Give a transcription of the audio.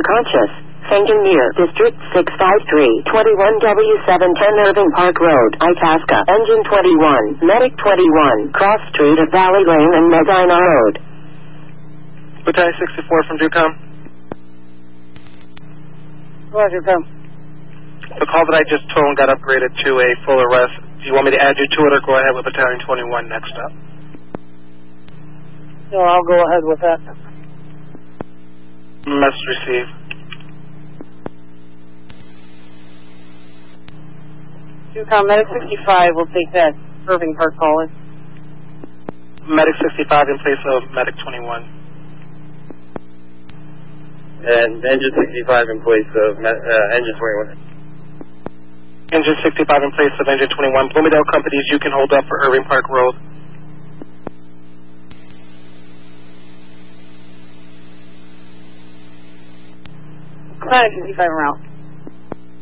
unconscious. Fainting near District 653, 21W710 Irving Park Road, Itasca. Engine 21, Medic 21, Cross Street at Valley Lane and Medina Road. Battalion 64 from DUCOM. Go ahead, DUCOM. The call that I just told got upgraded to a full arrest. Do you want me to add you to it or go ahead with Battalion 21 next up? No, I'll go ahead with that. Message received. DUCOM, Medic 65 will take that Irving Park call in. Medic 65 in place of Medic 21. And Engine 65 in place of Engine 21. Engine 65 in place of Engine 21. Bloomingdale companies, you can hold up for Irving Park Road. Medic 65 around.